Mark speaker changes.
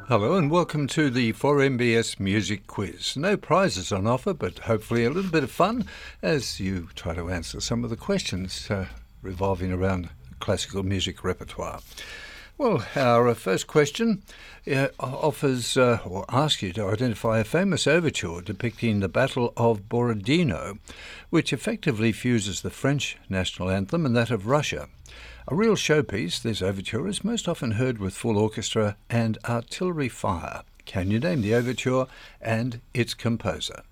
Speaker 1: Hello and welcome to the 4MBS Music Quiz. No prizes on offer, but hopefully a little bit of fun as you try to answer some of the questions revolving around classical music repertoire. Well, our first question offers or asks you to identify a famous overture depicting the Battle of Borodino, which effectively fuses the French national anthem and that of Russia. A real showpiece, this overture is most often heard with full orchestra and artillery fire. Can you name the overture and its composer?